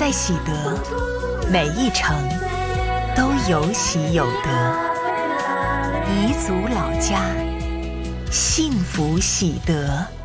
在喜得，每一城都有喜有得。彝族老家，幸福喜得。